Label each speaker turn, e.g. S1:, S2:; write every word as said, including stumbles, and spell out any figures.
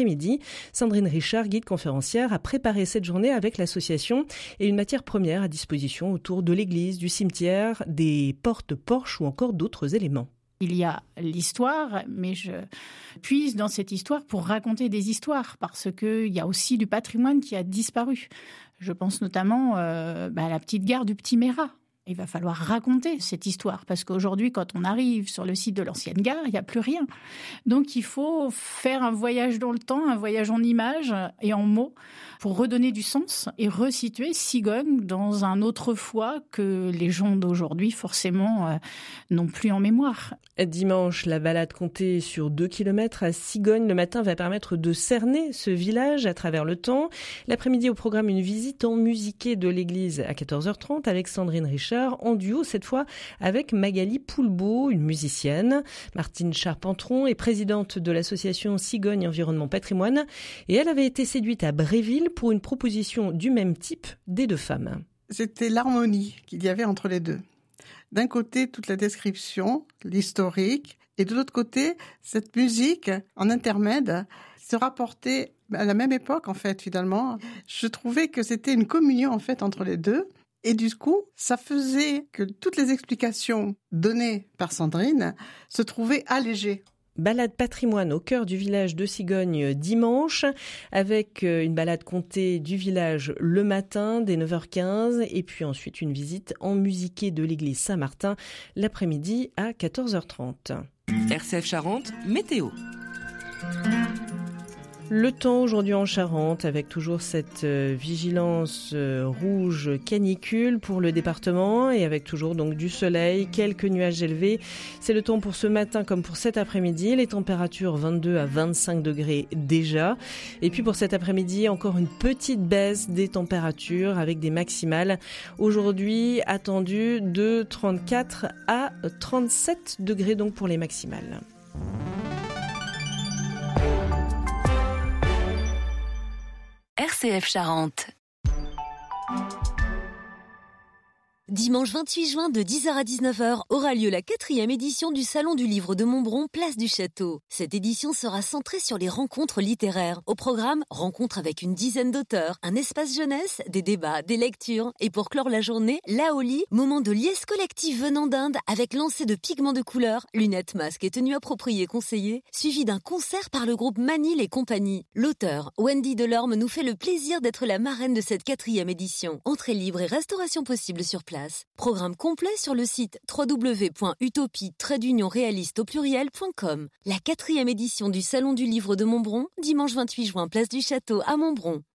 S1: après-midi. Sandrine Richard, guide conférencière, a préparé cette journée avec l'association et une matière première à disposition autour de l'église, du cimetière, des portes-porches ou encore d'autres éléments.
S2: Il y a l'histoire, mais je puise dans cette histoire pour raconter des histoires, parce qu'il y a aussi du patrimoine qui a disparu. Je pense notamment euh, bah, à la petite gare du Petit Mérat. Il va falloir raconter cette histoire, parce qu'aujourd'hui, quand on arrive sur le site de l'ancienne gare, il n'y a plus rien. Donc, il faut faire un voyage dans le temps, un voyage en images et en mots, pour redonner du sens et resituer Sigogne dans un autrefois que les gens d'aujourd'hui, forcément, euh, n'ont plus en mémoire.
S1: Dimanche, la balade comptée sur deux kilomètres à Sigogne le matin va permettre de cerner ce village à travers le temps. L'après-midi, au programme, une visite en musiquée de l'église à quatorze heures trente avec Sandrine Richard, en duo cette fois avec Magali Poulbeau, une musicienne. Martine Charpentron est présidente de l'association Sigogne Environnement Patrimoine et elle avait été séduite à Bréville pour une proposition du même type des deux femmes.
S3: C'était l'harmonie qu'il y avait entre les deux. D'un côté, toute la description, l'historique, et de l'autre côté, cette musique en intermède se rapportait à la même époque, en fait, finalement. Je trouvais que c'était une communion, en fait, entre les deux. Et du coup, ça faisait que toutes les explications données par Sandrine se trouvaient allégées.
S1: Balade patrimoine au cœur du village de Sigogne dimanche, avec une balade comptée du village le matin dès neuf heures quinze et puis ensuite une visite en musiquée de l'église Saint-Martin l'après-midi à quatorze heures trente.
S4: R C F Charente, météo.
S1: Le temps aujourd'hui en Charente avec toujours cette euh, vigilance euh, rouge canicule pour le département et avec toujours donc du soleil, quelques nuages élevés. C'est le temps pour ce matin comme pour cet après-midi. Les températures vingt-deux à vingt-cinq degrés déjà. Et puis pour cet après-midi, encore une petite baisse des températures avec des maximales. Aujourd'hui attendu de trente-quatre à trente-sept degrés donc pour les maximales.
S5: R C F Charente. Dimanche vingt-huit juin de dix heures à dix-neuf heures aura lieu la quatrième édition du Salon du Livre de Montbron, place du Château. Cette édition sera centrée sur les rencontres littéraires. Au programme, rencontres avec une dizaine d'auteurs, un espace jeunesse, des débats, des lectures. Et pour clore la journée, l'Aoli, moment de liesse collective venant d'Inde avec lancer de pigments de couleur, lunettes, masques et tenues appropriées conseillées, suivi d'un concert par le groupe Manil et compagnie. L'auteur, Wendy Delorme, nous fait le plaisir d'être la marraine de cette quatrième édition. Entrée libre et restauration possible sur place. Programme complet sur le site w w w point utopie trait d'union réaliste au pluriel point com. La quatrième édition du Salon du Livre de Montbron, dimanche vingt-huit juin, place du Château à Montbron.